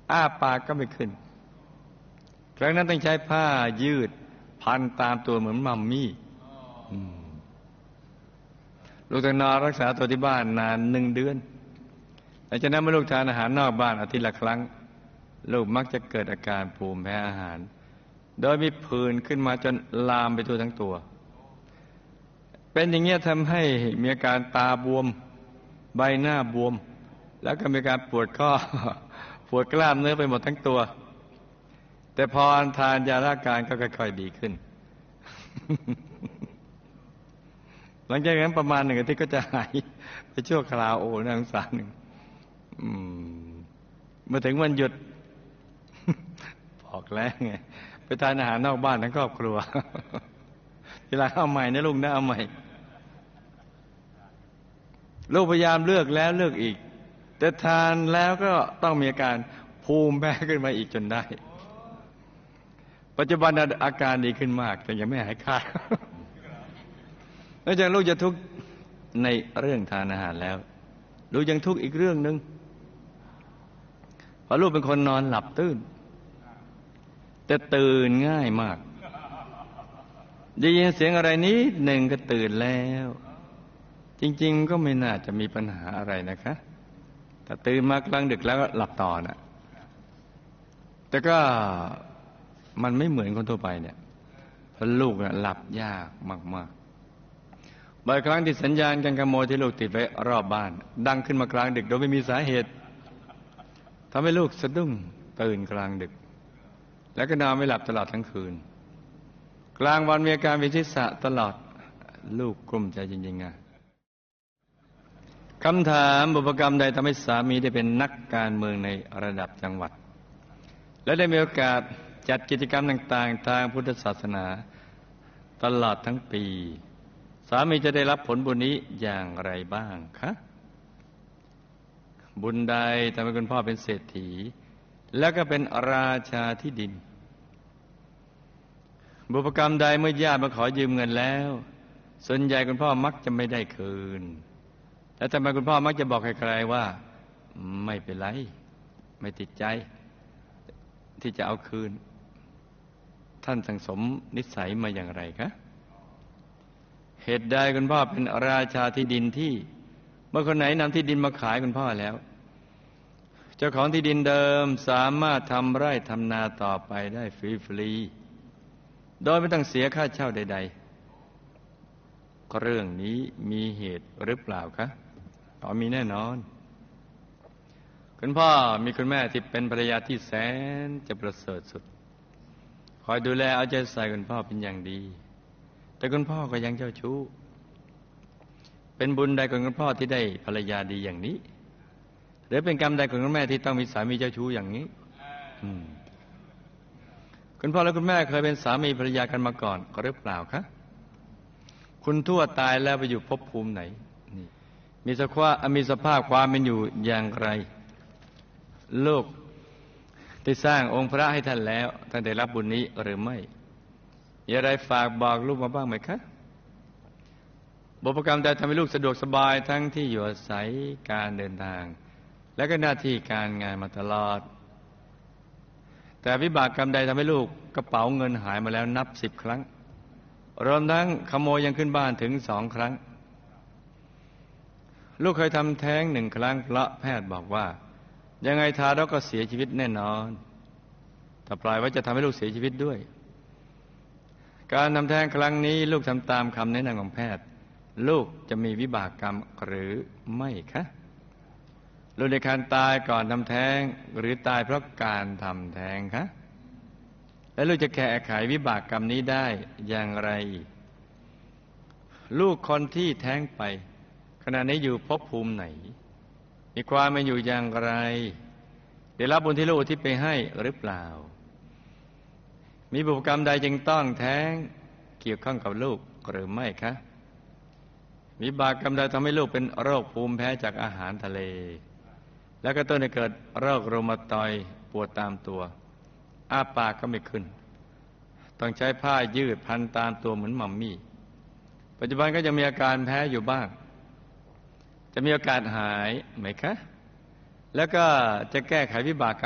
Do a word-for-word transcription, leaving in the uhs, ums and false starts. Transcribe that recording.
อ้าปากก็ไม่ขึ้นครั้งนั้นต้องใช้ผ้ายืดพันตามตัวเหมือนมัมมี่ลูกต้องนอนรักษาตัวที่บ้านนานหนึ่งเดือนหลังจากนั้นเมื่อลูกทานอาหารนอกบ้านอาทิตย์ละครั้งลูกมักจะเกิดอาการภูมิแพ้อาหารโดยมีผื่นขึ้นมาจนลามไปทั่วทั้งตัวเป็นอย่างนี้ทำให้มีอาการตาบวมใบหน้าบวมแล้วก็มีการปวดข้อปวดกล้ามเนื้อไปหมดทั้งตัวแต่พอทานยาอาการก็ค่อยๆดีขึ้น หลังจากนั้นประมาณหนึ่งอาทิตย์ก็จะหายไปชั่วคราวโอ้น่าสงสารหนึ่งเมื่อถึงวันหยุด บอกแล้วไงไปทานอาหารนอกบ้านทั้งครอบครัว เวลาเอาใหม่นะลูกนะเอาใหม่ลูกพยายามเลือกแล้วเลือกอีกแต่ทานแล้วก็ต้องมีอาการภูมิแพ้ขึ้นมาอีกจนได้ปัจจุบันอาการดีขึ้นมากแต่ยังไม่หายขาด แล้วจากลูกจะทุกข์ในเรื่องทานอาหารแล้วลูกยังทุกข์อีกเรื่องนึงเพราะลูกเป็นคนนอนหลับตื่นแต่ตื่นง่ายมากได้ยินเสียงอะไรนิดหนึ่งก็ตื่นแล้วจริงๆก็ไม่น่าจะมีปัญหาอะไรนะคะแต่ตื่นมากลางดึกแล้วก็หลับต่อนะแต่ก็มันไม่เหมือนคนทั่วไปเนี่ยเพราะลูกหลับยากมากๆบ่อยครั้งที่สัญญาณการขโมยที่ลูกติดไว้รอบบ้านดังขึ้นมากลางดึกโดยไม่มีสาเหตุทำให้ลูกสะดุ้งตื่นกลางดึกแล้วก็นอนไม่หลับตลอดทั้งคืนกลางวันมีอาการเวียนศีรษะตลอดลูกกลุ้มใจจริงๆอ่ะคำถามบุพกรรมใดทำให้สามีได้เป็นนักการเมืองในระดับจังหวัดและได้มีโอกาสจัดกิจกรรมต่างๆทางพุทธศาสนาตลอดทั้งปีสามีจะได้รับผลบุญนี้อย่างไรบ้างคะบุญใดทำให้คุณพ่อเป็นเศรษฐีแล้วก็เป็นราชาที่ดินบุพกรรมใดเมื่อญาติมาขอยืมเงินแล้วส่วนใหญ่คุณพ่อมักจะไม่ได้คืนแล้วทำไมคุณพ่อมักจะบอกใครๆว่าไม่เป็นไรไม่ติดใจที่จะเอาคืนท่านสั่งสมนิสัยมาอย่างไรคะเหตุใดคุณพ่อเป็นราชาที่ดินที่เมื่อคนไหนนำที่ดินมาขายคุณพ่อแล้วเจ้าของที่ดินเดิมสามารถทำไร่ทำนาต่อไปได้ฟรีๆโดยไม่ต้องเสียค่าเช่าใดๆเรื่องนี้มีเหตุหรือเปล่าคะอ๋อมีแน่นอนคุณพ่อมีคุณแม่ที่เป็นภรรยาที่แสนจะประเสริฐสุดคอยดูแลเอาใจใส่คุณพ่อเป็นอย่างดีแต่คุณพ่อก็ยังเจ้าชู้เป็นบุญใดของคุณพ่อที่ได้ภรรยาดีอย่างนี้หรือเป็นกรรมใดของคุณแม่ที่ต้องมีสามีเจ้าชู้อย่างนี้คุณพ่อและคุณแม่เคยเป็นสามีภรรยากันมาก่อนหรือเปล่าคะคุณทวดตายแล้วไปอยู่ภพภูมิไหนมีสภาพมีสภาพความเป็นอยู่อย่างไรลูกได้สร้างองค์พระให้ท่านแล้วท่านได้รับบุญนี้หรือไม่มีอะไรฝากบอกลูกมาบ้างไหมคะบุพกรรมใดทำให้ลูกสะดวกสบายทั้งที่อยู่อาศัยการเดินทางและก็หน้าที่การงานมาตลอดแต่วิบากกรรมใดทำให้ลูกกระเป๋าเงินหายมาแล้วนับสิบครั้งรวมทั้งขโมยยังขึ้นบ้านถึงสองครั้งลูกเคยทำแท้งหนึ่งครั้งเพราะแพทย์บอกว่ายังไงทารกก็เสียชีวิตแน่นอนถ้าปล่อยไว้จะทำให้ลูกเสียชีวิตด้วยการทำแท้งครั้งนี้ลูกทำตามคำแนะนำของแพทย์ลูกจะมีวิบากกรรมหรือไม่คะลูกในการตายก่อนทำแท้งหรือตายเพราะการทำแท้งคะและลูกจะแก้ไขวิบากกรรมนี้ได้อย่างไรลูกคนที่แท้งไปขณะนี้อยู่ภพภูมิไหนมีความเป็นอยู่อย่างไรได้รับบุญที่ลูกอุทิศไปให้หรือเปล่ามีบุพกรรมใดจึงต้องแท้งเกี่ยวข้องกับลูกหรือไม่คะวิบากกรรมใดทำให้ลูกเป็นโรคภูมิแพ้จากอาหารทะเลแล้วก็ต้นให้เกิดโรคโรมาตอยด์ปวดตามตัวอ้าปากก็ไม่ขึ้นต้องใช้ผ้ายืดพันตามตัวเหมือนมัมมี่ปัจจุบันก็ยังมีอาการแพ้อยู่บ้างจะมีโอกาสหายไหมคะแล้วก็จะแก้ไขวิบาก